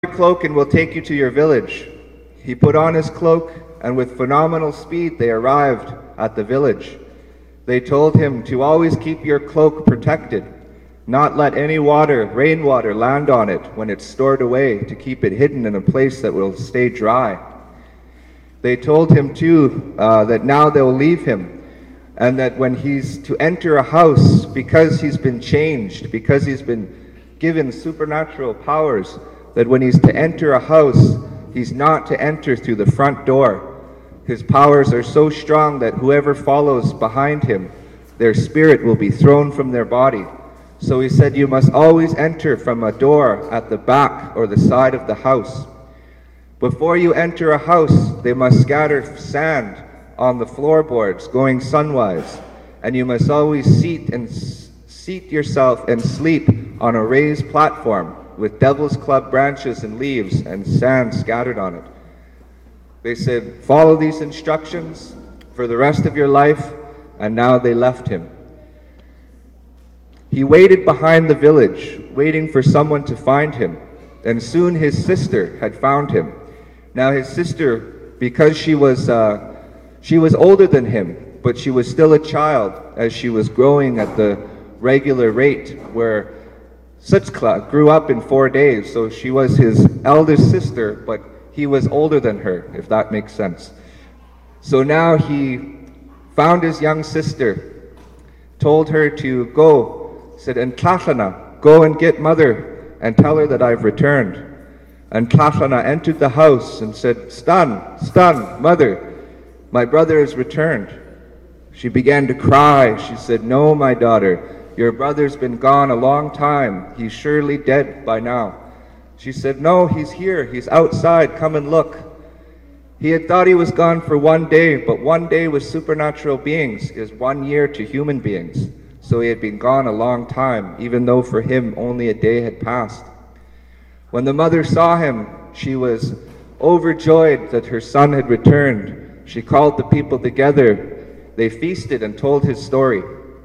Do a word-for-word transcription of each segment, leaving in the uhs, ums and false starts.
your cloak and we'll take you to your village." He put on his cloak, and with phenomenal speed they arrived at the village. They told him to always keep your cloak protected, not let any water, rainwater, land on it when it's stored away, to keep it hidden in a place that will stay dry. They told him too uh, that now they'll leave him, and that when he's to enter a house, because he's been changed, because he's been given supernatural powers, that when he's to enter a house, he's not to enter through the front door. His powers are so strong that whoever follows behind him, their spirit will be thrown from their body. So he said, you must always enter from a door at the back or the side of the house. Before you enter a house, they must scatter sand on the floorboards going sunwise, and you must always seat and seat yourself and sleep on a raised platform with devil's club branches and leaves and sand scattered on it. They said, follow these instructions for the rest of your life, and now they left him. He waited behind the village, waiting for someone to find him, and soon his sister had found him. Now his sister, because she was uh, she was older than him, but she was still a child as she was growing at the regular rate, where Suchkla grew up in four days, so she was his eldest sister, but he was older than her, if that makes sense. So now he found his young sister, told her to go, said, and Tlachana, go and get mother and tell her that I've returned. And Tlachana entered the house and said, Stan, Stan, mother, my brother has returned. She began to cry. She said, no, my daughter, your brother's been gone a long time. He's surely dead by now. She said, no, he's here. He's outside. Come and look. He had thought he was gone for one day, but one day with supernatural beings is one year to human beings. So he had been gone a long time, even though for him only a day had passed. When the mother saw him, she was overjoyed that her son had returned. She called the people together. They feasted and told his story.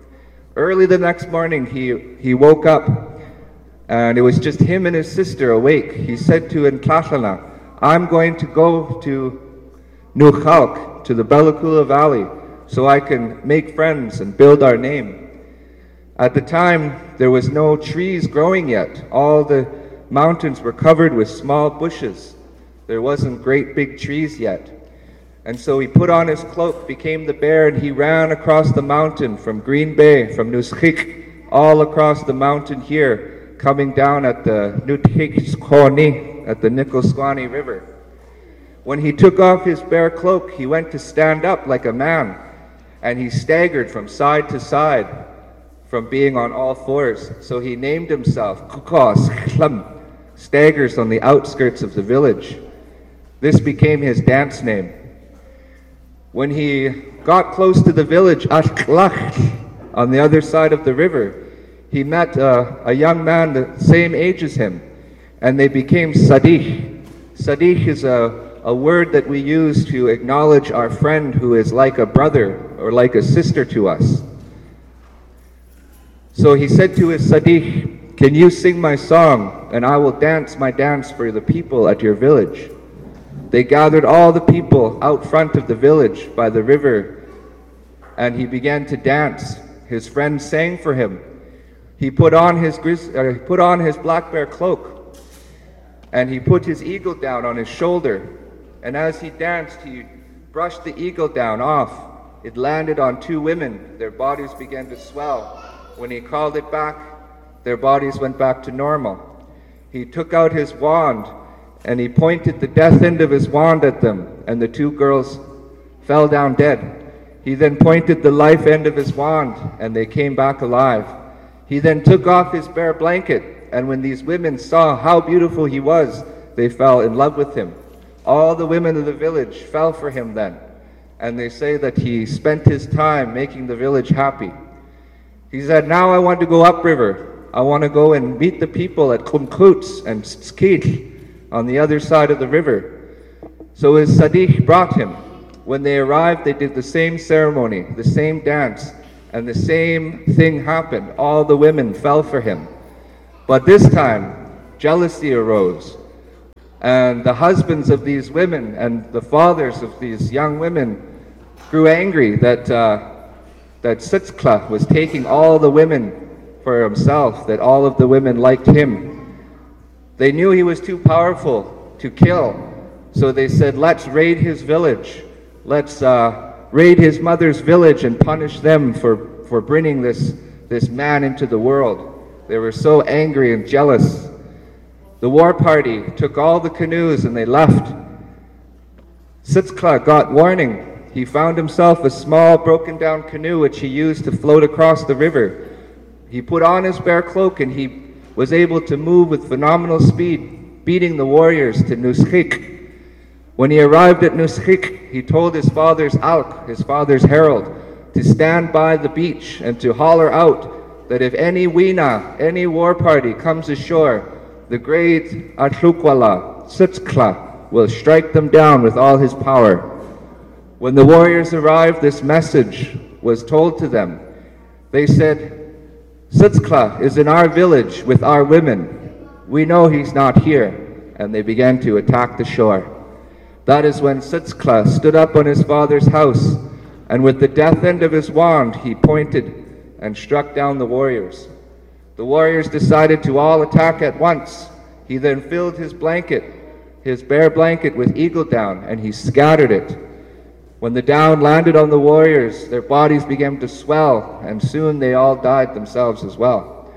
Early the next morning, he, he woke up, and it was just him and his sister awake. He said to Tlachana, I'm going to go to Nukhalk, to the Belakula Valley, so I can make friends and build our name. At the time, there was no trees growing yet. All the mountains were covered with small bushes. There wasn't great big trees yet. And so he put on his cloak, became the bear, and he ran across the mountain from Green Bay, from Nushik, all across the mountain here, coming down at the Nuthik-Skoni, at the Nikoskwani River. When he took off his bear cloak, he went to stand up like a man, and he staggered from side to side from being on all fours. So he named himself Kukos Khlam, staggers on the outskirts of the village. This became his dance name. When he got close to the village, Ashklach, on the other side of the river, he met uh, a young man the same age as him, and they became Sadih. Sadih is a, a word that we use to acknowledge our friend who is like a brother or like a sister to us. So he said to his Sadih, can you sing my song, and I will dance my dance for the people at your village? They gathered all the people out front of the village by the river, and he began to dance. His friends sang for him. He put on his grizz, uh, put on his black bear cloak, and he put his eagle down on his shoulder. And as he danced, he brushed the eagle down off. It landed on two women. Their bodies began to swell. When he called it back, their bodies went back to normal. He took out his wand, and he pointed the death end of his wand at them, and the two girls fell down dead. He then pointed the life end of his wand, and they came back alive. He then took off his bear blanket, and when these women saw how beautiful he was, they fell in love with him. All the women of the village fell for him then, and they say that he spent his time making the village happy. He said, now I want to go upriver. I want to go and meet the people at Kumkuts and Skit on the other side of the river. So his Sadih brought him. When they arrived, they did the same ceremony, the same dance, and the same thing happened. All the women fell for him. But this time, jealousy arose. And the husbands of these women and the fathers of these young women grew angry that uh, that Sitzkla was taking all the women for himself, that all of the women liked him. They knew he was too powerful to kill, so they said, let's raid his village. Let's uh, raid his mother's village and punish them for, for bringing this, this man into the world. They were so angry and jealous. The war party took all the canoes and they left. Sitzkla got warning. He found himself a small broken down canoe which he used to float across the river. He put on his bear cloak and he was able to move with phenomenal speed, beating the warriors to Nushik. When he arrived at Nushik, he told his father's Alk, his father's herald, to stand by the beach and to holler out that if any Wina, any war party comes ashore, the great Atlukwala, Sitzkla, will strike them down with all his power. When the warriors arrived, this message was told to them. They said, Sitzkla is in our village with our women. We know he's not here. And they began to attack the shore. That is when Sitzkla stood up on his father's house, and with the death end of his wand, he pointed and struck down the warriors. The warriors decided to all attack at once. He then filled his blanket, his bear blanket, with eagle down, and he scattered it. When the down landed on the warriors, their bodies began to swell, and soon they all died themselves as well.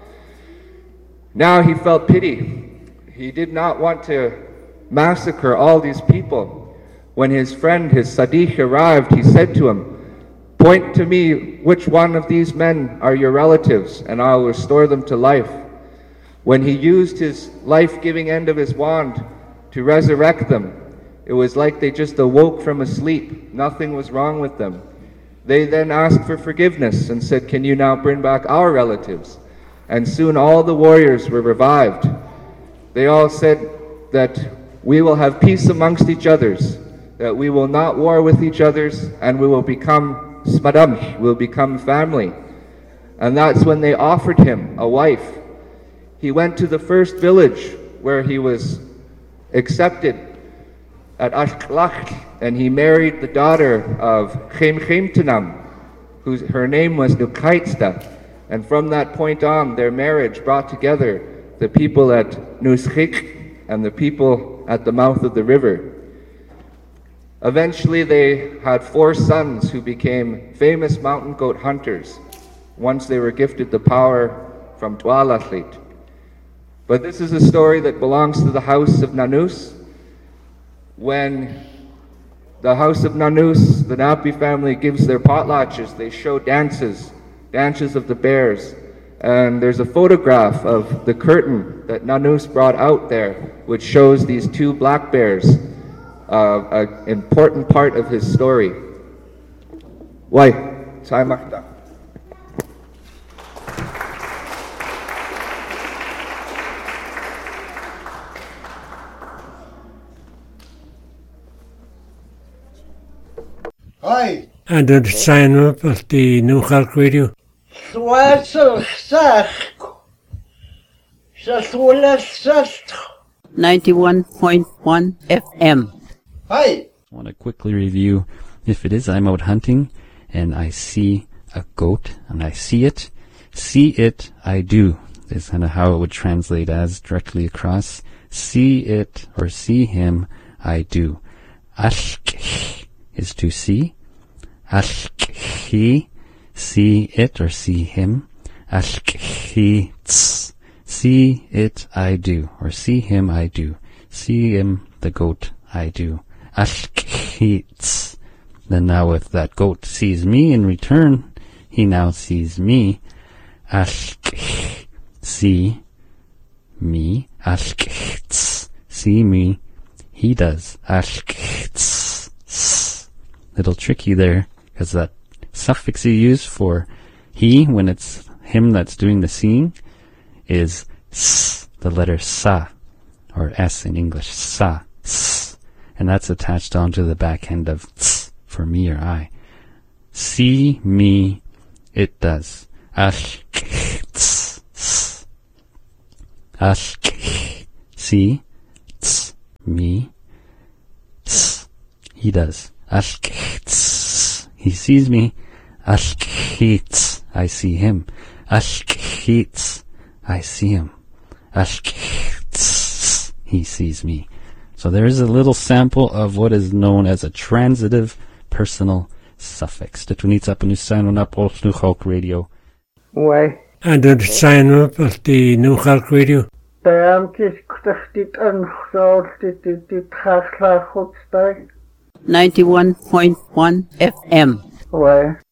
Now he felt pity. He did not want to massacre all these people. When his friend, his Sadiq, arrived, he said to him, point to me which one of these men are your relatives, and I will restore them to life. When he used his life-giving end of his wand to resurrect them, it was like they just awoke from a sleep. Nothing was wrong with them. They then asked for forgiveness and said, can you now bring back our relatives? And soon all the warriors were revived. They all said that we will have peace amongst each others, that we will not war with each others, and we will become smadam, will become family. And that's when they offered him a wife. He went to the first village where he was accepted at Ashklach, and he married the daughter of Chem Chemtenam, whose her name was Nukaitsta. And from that point on, their marriage brought together the people at Nushik and the people at the mouth of the river. Eventually, they had four sons who became famous mountain goat hunters once they were gifted the power from Tualatlit. But this is a story that belongs to the house of Nanus. When the house of Nanus, the Napi family, gives their potlatches, they show dances, dances of the bears. And there's a photograph of the curtain that Nanus brought out there, which shows these two black bears, uh, an important part of his story. Why? Saimakta. Hi. And then sign up at the New Khalk Radio. ninety-one point one F M. Hi. I want to quickly review if it is I'm out hunting and I see a goat and I see it. See it, I do. Is kind of how it would translate as directly across. See it or see him, I do. Ashk is to see. Ashkhi, see it or see him. Ashkhi, tss, see it, I do. Or see him, I do. See him, the goat, I do. Ashkhi, tss. Then now if that goat sees me in return, he now sees me. Ashkhi, see me. Ashkhi, tss, see me. He does. Ashkhi, tss, tss. Little tricky there. Because that suffix you use for he, when it's him that's doing the seeing, is s, the letter sa, or s in English, sa, s, and that's attached onto the back end of ts for me or I. See me, it does. Ashk, ts, s. Ashk, see, ts, me. Tss, he does. Ashkits, he sees me. Ashkits, I see him. Ashkits, I see him. Ashkits, he sees me. So there is a little sample of what is known as a transitive personal suffix. Detunitza Panusano na Polsnu Hulk Radio. Why? And the sign up of the New Hulk Radio. ninety-one point one F M. Why?